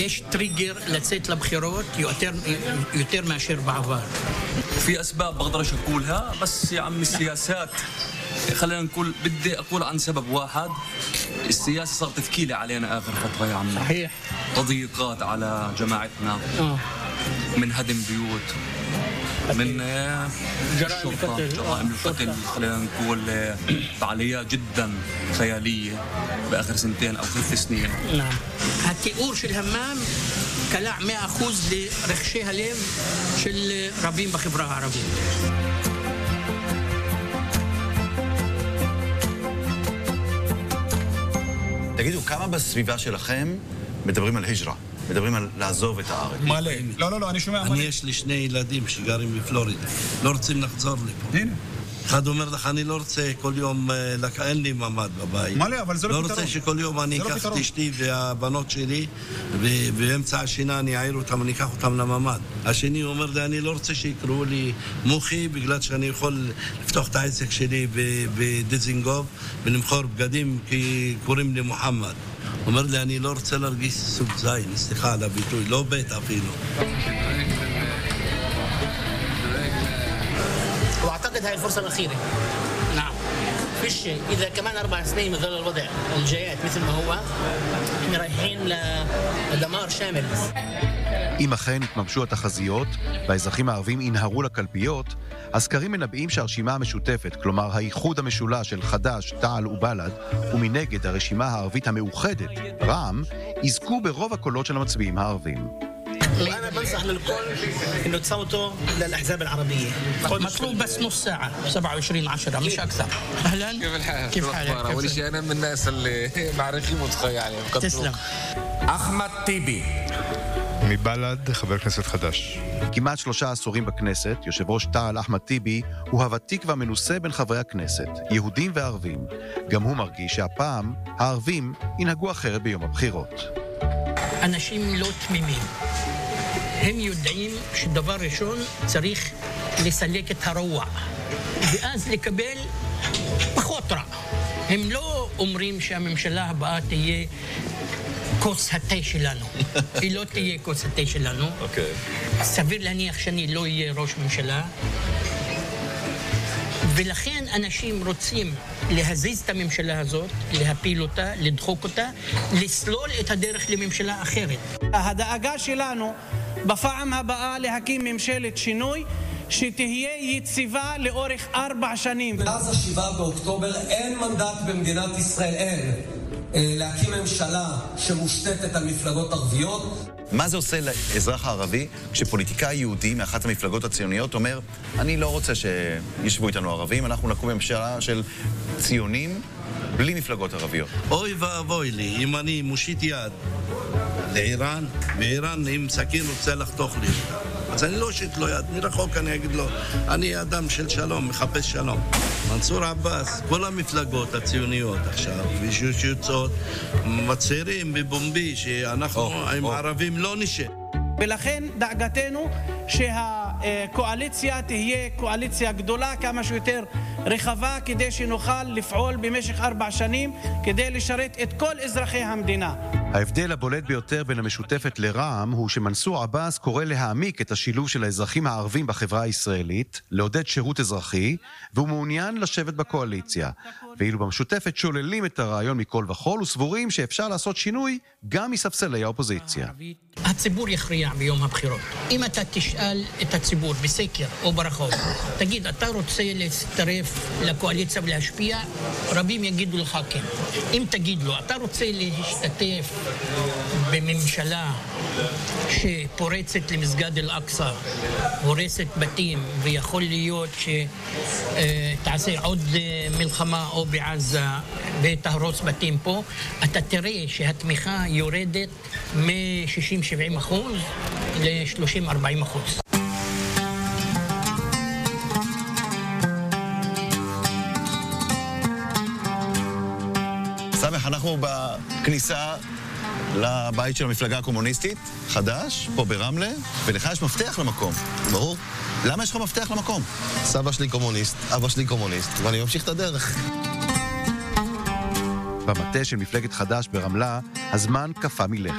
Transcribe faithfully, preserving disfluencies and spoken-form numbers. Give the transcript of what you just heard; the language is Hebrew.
יש טריגר לצאת לבחירות יותר יותר מאשר בעבר. في أسباب بقدرش أقولها بس يا عم السياسات خلينا نقول بدي أقول عن سبب واحد السياسة صارت تثقيلة علينا آخر فترة يا عم صحيح تضييقات على جماعتنا اه من هدم بيوت من جرائم الشرطة القتل. جرائم القتل خلينا نقول فعاليات جدا خيالية بآخر سنتين أو ثلاث سنين نعم. התיאור של המם קלע מאה אחוז לרחשי הלב של רבים בחברה הערבית. תגידו, כמה בסביבה שלכם מדברים על היג'רה? מדברים על לעזוב את הארץ? מלא. לא, לא, לא, אני שומע מלא. אני יש לי שני ילדים שגרים בפלורידה, לא רוצים לחזור לפה. הנה. אחד אומר לך, אני לא רוצה כל יום, אין לי ממד בבית. מלא, אבל זה לא לא פתרון. רוצה שכל יום אני זה לא אקח את פתרון. אשתי והבנות שלי, ובאמצע השינה אני אעיר אותם, אני אקח אותם לממד. השני אומר לי, אני לא רוצה שיקראו לי מוחי, בגלל שאני יכול לפתוח את העסק שלי בדיזינגוף, ולמכור בגדים כי קוראים לי מוחמד. אומר לי, אני לא רוצה להרגיש סוג זין, סליחה על הביטוי, לא בית אפילו. واعتقد هاي الفرصه الاخيره نعم. فيش اذا كمان اربع سنين يظل الوضع الجايات مثل ما هو احنا رايحين لدمار شامل. אם אכן יתממשו התחזיות והאזרחים הערבים ינהרו לקלפיות, הסקרים מנבאים שהרשימה המשותפת, כלומר האיחוד המשולש של חד"ש, תע"ל ובל"ד, ומנגד הרשימה הערבית המאוחדת, רע"מ, יזכו ברוב הקולות של המצביעים הערבים. وانا بنصح للكل انه تصوتوا للاحزاب العربيه. مطلوب بس نص ساعة سبعة وعشرين عشرة مش أكثر. أهلا كيف الحال؟ كيف حالك؟ أول شيء أنا من الناس اللي معرفين متخيل يعني تسلم. أحمد טיבי מבל"ד, חבר כנסת חדש. כמעט שלושה עשורים בכנסת, יושב ראש תע"ל אחמד טיבי הוא הוותיק והמנוסה בין חברי הכנסת, יהודים וערבים. גם הוא מרגיש שהפעם הערבים ינהגו אחרת ביום הבחירות. אנשים לא תמימים. הם יודעים שדבר ראשון צריך לסלק את הרוע, ואז לקבל פחות רע. הם לא אומרים שהממשלה הבאה תהיה כוס התה שלנו. היא לא תהיה כוס התה שלנו. אוקיי. סביר להניח שאני לא אהיה ראש ממשלה. ולכן אנשים רוצים להזיז את הממשלה הזאת, להפיל אותה, לדחוק אותה, לסלול את הדרך לממשלה אחרת. הדאגה שלנו בפעם הבאה להקים ממשלת שינוי שתהיה יציבה לאורך ארבע שנים. מאז השבעה באוקטובר אין מנדט במדינת ישראל, אין, להקים ממשלה שמושתתת על מפלגות ערביות. מה זה עושה לאזרח הערבי כשפוליטיקאי יהודי מאחת המפלגות הציוניות אומר, אני לא רוצה שישבו איתנו ערבים, אנחנו נקום ממשלה של ציונים בלי מפלגות ערביות. אוי ואבוי לי, אם אני מושיט יד לאיראן, ואיראן עם סכין רוצה לחתוך לי אותה, אז אני לא אושיט לו יד, מרחוק אני אגיד לו, אני אדם של שלום, מחפש שלום. מנסור עבאס, כל המפלגות הציוניות עכשיו, שיוצאות, מצהירים בבומבי שאנחנו עם הערבים לא נשב. ולכן דאגתנו שהקואליציה תהיה קואליציה גדולה כמה שיותר רחבה כדי שנוכל לפעול במשך ארבע שנים כדי לשרת את כל אזרחי המדינה. ההבדל הבולט ביותר בין המשותפת לרע"מ הוא שמנסור עבאס קורא להעמיק את השילוב של האזרחים הערבים בחברה הישראלית, לעודד שירות אזרחי, והוא מעוניין לשבת בקואליציה. ואילו במשותפת שוללים את הרעיון מכל וכל וסבורים שאפשר לעשות שינוי גם מספסלי האופוזיציה. הציבור יכריע ביום הבחירות. אם אתה תשאל את הציבור בסקר או ברחוב, תגיד, אתה רוצה להצטרף לקואליציה ולהשפיע? רבים יגידו לך כן. אם תגיד לו, אתה רוצה להשתתף בממשלה שפורצת למסגד אל-אקצא, הורסת בתים, ויכול להיות שתעשה עוד מלחמה או בעזה ותהרוס בתים פה, אתה תראה שהתמיכה יורדת מ-שישים שבעים אחוז ל-שלושים ארבעים אחוז. סמך, אנחנו בכניסה לבית של המפלגה הקומוניסטית, חדש, פה ברמלה, ולך יש מפתח למקום. ברור. למה יש לך מפתח למקום? סבא שלי קומוניסט, אבא שלי קומוניסט, ואני ממשיך את הדרך. במטה של מפלגת חד"ש ברמלה, הזמן קפא מלכת.